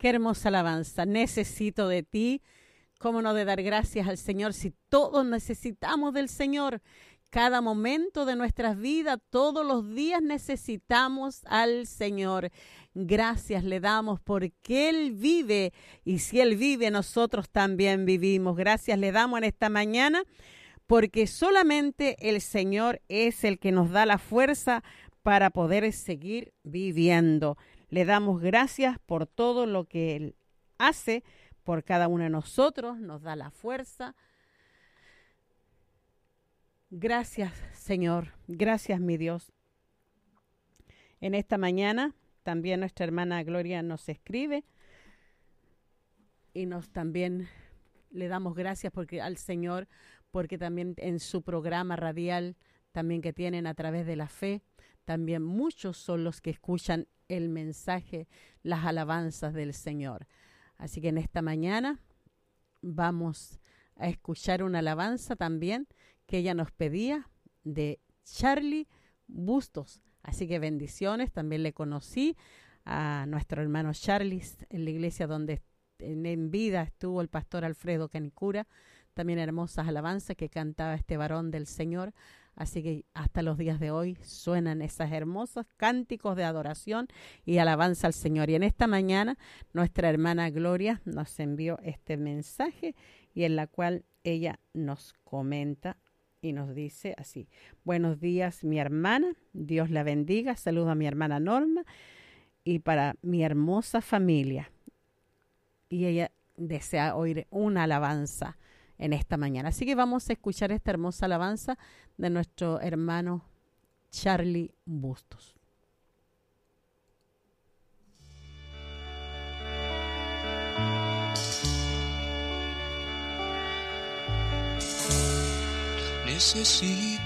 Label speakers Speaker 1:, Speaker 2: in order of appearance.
Speaker 1: Qué hermosa alabanza. Necesito de ti. ¿Cómo no de dar gracias al Señor si todos necesitamos del Señor? Cada momento de nuestras vidas, todos los días necesitamos al Señor. Gracias le damos porque Él vive y si Él vive, nosotros también vivimos. Gracias le damos en esta mañana porque solamente el Señor es el que nos da la fuerza para poder seguir viviendo. Le damos gracias por todo lo que Él hace por cada uno de nosotros, nos da la fuerza. Gracias, Señor. Gracias, mi Dios. En esta mañana también nuestra hermana Gloria nos escribe y nos también le damos gracias porque al Señor, porque también en su programa radial, también que tienen a través de la fe, también muchos son los que escuchan el mensaje, las alabanzas del Señor. Así que en esta mañana vamos a escuchar una alabanza también que ella nos pedía de Charlie Bustos. Así que bendiciones, también le conocí a nuestro hermano Charlie en la iglesia donde en vida estuvo el pastor Alfredo Canicura. También hermosas alabanzas que cantaba este varón del Señor. Así que hasta los días de hoy suenan esas hermosas cánticos de adoración y alabanza al Señor. Y en esta mañana nuestra hermana Gloria nos envió este mensaje y en la cual ella nos comenta y nos dice así: buenos días mi hermana, Dios la bendiga, saludo a mi hermana Norma y para mi hermosa familia. Y ella desea oír una alabanza en esta mañana. Así que vamos a escuchar esta hermosa alabanza de nuestro hermano Charlie Bustos.
Speaker 2: Necesito